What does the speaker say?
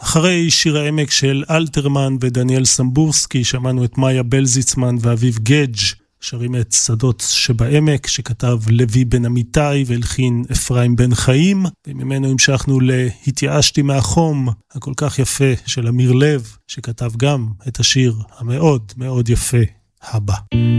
אחרי שיר העמק של אלתרמן ודניאל סמבורסקי, שמענו את מאיה בלזיצמן ואביב גדג' שרים את שדות שבעמק, שכתב לוי בן אמיתי והלחין אפרים בן חיים, וממנו המשכנו להתייאשתי מהחום, הכל כך יפה של אמיר לב, שכתב גם את השיר המאוד מאוד יפה הבא.